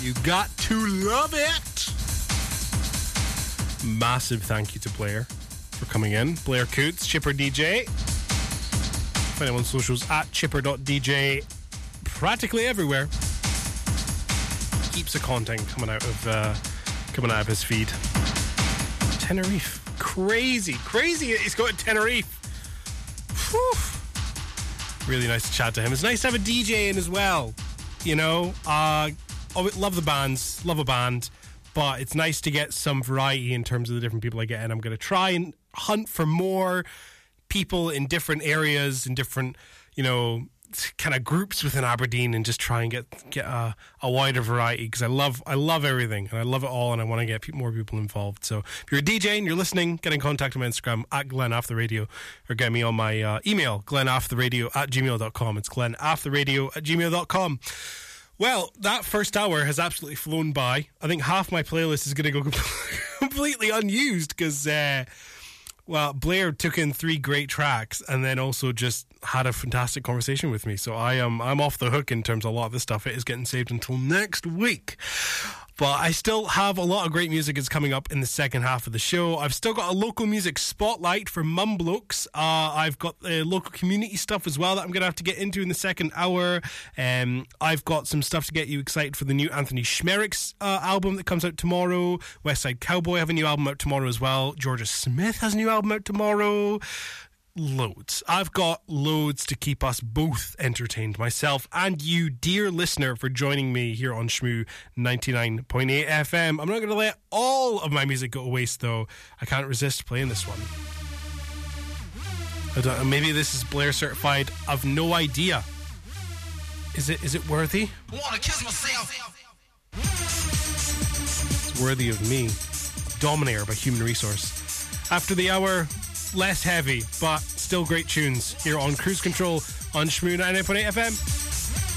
You got to love it. Massive thank you to Blair for coming in. Blair Coots, Chipper DJ. Find him on socials at chipper.dj. Practically everywhere. Heaps of content coming out of his feed. Tenerife. Crazy. He's going to Tenerife. Whew. Really nice to chat to him. It's nice to have a DJ in as well. You know, love the bands, love a band, but it's nice to get some variety in terms of the different people I get in. I'm going to try and hunt for more people in different areas, in different, you know, kind of groups within Aberdeen, and just try and get a wider variety, because I love everything and I love it all, and I want to get more people involved. So if you're a DJ and you're listening, get in contact on my Instagram at GlennAfterRadio, or get me on my email, glennafterradio@gmail.com. It's glennafterradio@gmail.com. Well, that first hour has absolutely flown by. I think half my playlist is going to go completely unused because Blair took in 3 great tracks and then also just had a fantastic conversation with me. So I'm off the hook in terms of a lot of this stuff. It is getting saved until next week. But I still have a lot of great music that's coming up in the second half of the show. I've still got a local music spotlight for Mum Blokes. I've got the local community stuff as well that I'm going to have to get into in the second hour. I've got some stuff to get you excited for the new Anthony Schmericks album that comes out tomorrow. West Side Cowboy have a new album out tomorrow as well. Georgia Smith has a new album out tomorrow. Loads. I've got loads to keep us both entertained, myself and you, dear listener, for joining me here on Shmoo 99.8 FM. I'm not going to let all of my music go to waste, though. I can't resist playing this one. Maybe this is Blair certified. I've no idea. Is it worthy? I wanna kiss myself. It's worthy of me. Dominator by Human Resource. After the hour, less heavy, but still great tunes here on Cruise Control on Shmoo 99.8 FM.